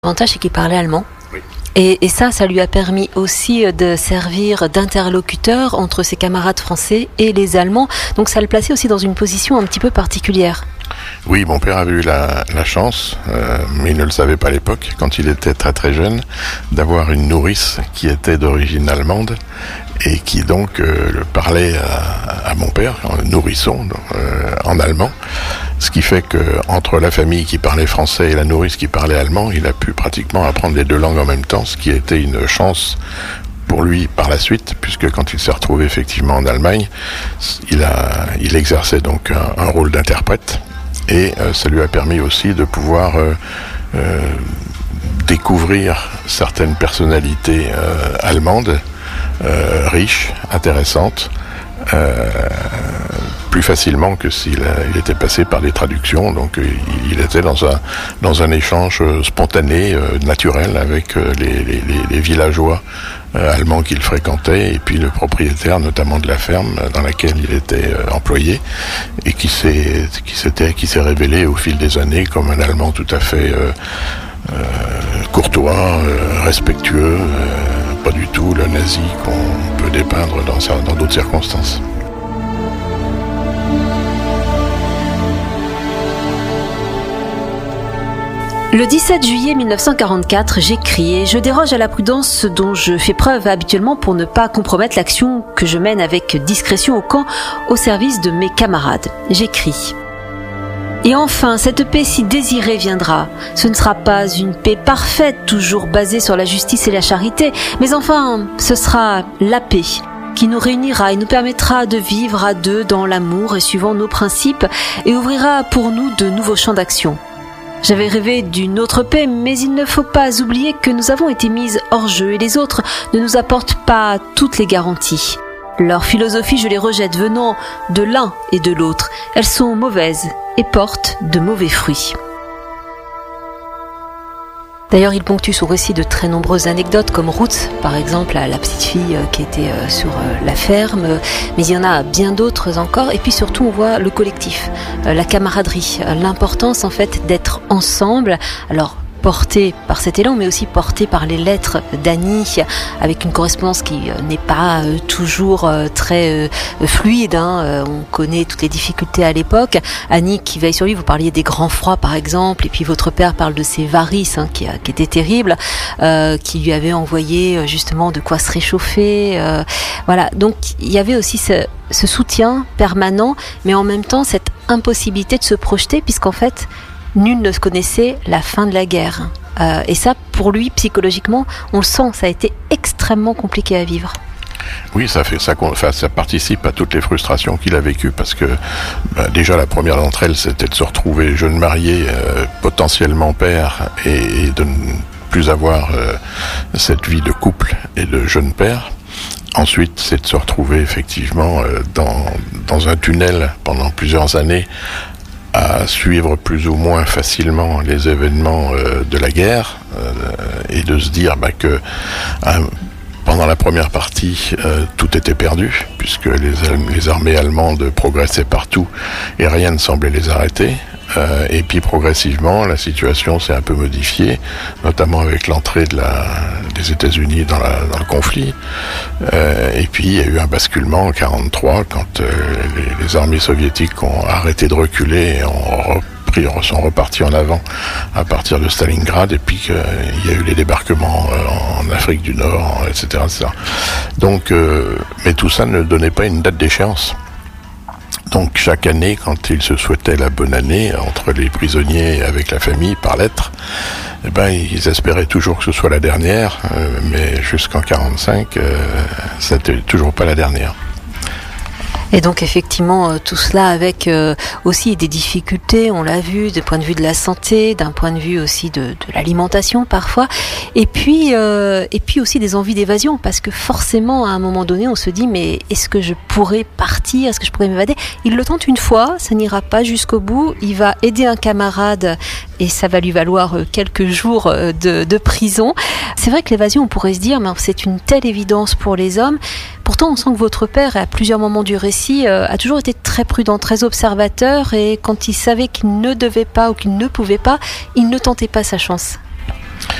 L'avantage, c'est qu'il parlait allemand. Oui. Et ça lui a permis aussi de servir d'interlocuteur entre ses camarades français et les Allemands. Donc ça le plaçait aussi dans une position un petit peu particulière. Oui, mon père avait eu la chance, mais il ne le savait pas à l'époque, quand il était très très jeune, d'avoir une nourrice qui était d'origine allemande et qui donc parlait à mon père, en nourrisson, en allemand. Ce qui fait que entre la famille qui parlait français et la nourrice qui parlait allemand, il a pu pratiquement apprendre les deux langues en même temps, ce qui a été une chance pour lui par la suite, puisque quand il s'est retrouvé effectivement en Allemagne, il exerçait donc un rôle d'interprète, et ça lui a permis aussi de pouvoir découvrir certaines personnalités allemandes, riches, intéressantes, plus facilement que s'il était passé par des traductions. Donc il était dans un échange spontané, naturel, avec les villageois allemands qu'il fréquentait, et puis le propriétaire notamment de la ferme dans laquelle il était employé, et qui s'est révélé au fil des années comme un Allemand tout à fait courtois, respectueux, pas du tout le nazi qu'on peut dépeindre dans d'autres circonstances. Le 17 juillet 1944, j'écris et je déroge à la prudence dont je fais preuve habituellement pour ne pas compromettre l'action que je mène avec discrétion au camp au service de mes camarades. J'écris. Et enfin, cette paix si désirée viendra. Ce ne sera pas une paix parfaite, toujours basée sur la justice et la charité, mais enfin, ce sera la paix qui nous réunira et nous permettra de vivre à deux dans l'amour et suivant nos principes, et ouvrira pour nous de nouveaux champs d'action. J'avais rêvé d'une autre paix, mais il ne faut pas oublier que nous avons été mises hors jeu et les autres ne nous apportent pas toutes les garanties. Leurs philosophies, je les rejette venant de l'un et de l'autre. Elles sont mauvaises et portent de mauvais fruits. D'ailleurs, il ponctue son récit de très nombreuses anecdotes, comme Ruth, par exemple, la petite fille qui était sur la ferme, mais il y en a bien d'autres encore. Et puis surtout, on voit le collectif, la camaraderie, l'importance en fait d'être ensemble. Alors, porté par cet élan, mais aussi porté par les lettres d'Annie, avec une correspondance qui n'est pas toujours très fluide. On connaît toutes les difficultés à l'époque. Annie qui veille sur lui, vous parliez des grands froids par exemple, et puis votre père parle de ses varices qui étaient terribles, qui lui avait envoyé justement de quoi se réchauffer. Voilà, donc il y avait aussi ce soutien permanent, mais en même temps cette impossibilité de se projeter, puisqu'en fait nul ne connaissait la fin de la guerre. Et ça, pour lui, psychologiquement, on le sent, ça a été extrêmement compliqué à vivre. Oui, ça participe à toutes les frustrations qu'il a vécues, parce que déjà la première d'entre elles, c'était de se retrouver jeune marié, potentiellement père, et de ne plus avoir cette vie de couple et de jeune père. Ensuite, c'est de se retrouver effectivement dans un tunnel pendant plusieurs années, à suivre plus ou moins facilement les événements de la guerre, et de se dire que pendant la première partie, tout était perdu, puisque les armées allemandes progressaient partout et rien ne semblait les arrêter. Et puis progressivement, la situation s'est un peu modifiée, notamment avec l'entrée des États-Unis dans le conflit. Et puis il y a eu un basculement en 1943, quand les armées soviétiques ont arrêté de reculer et sont repartis en avant à partir de Stalingrad, et puis il y a eu les débarquements en Afrique du Nord, etc. Donc, mais tout ça ne donnait pas une date d'échéance. Donc chaque année, quand ils se souhaitaient la bonne année, entre les prisonniers et avec la famille, par lettre, ils espéraient toujours que ce soit la dernière, mais jusqu'en 1945, c'était toujours pas la dernière. Et donc effectivement, tout cela avec aussi des difficultés, on l'a vu, du point de vue de la santé, d'un point de vue aussi de l'alimentation parfois, et puis aussi des envies d'évasion, parce que forcément à un moment donné on se dit mais est-ce que je pourrais partir, est-ce que je pourrais m'évader? Il le tente une fois, ça n'ira pas jusqu'au bout, il va aider un camarade et ça va lui valoir quelques jours de prison. C'est vrai que l'évasion, on pourrait se dire mais c'est une telle évidence pour les hommes. Pourtant, on sent que votre père, à plusieurs moments du récit, a toujours été très prudent, très observateur, et quand il savait qu'il ne devait pas ou qu'il ne pouvait pas, il ne tentait pas sa chance.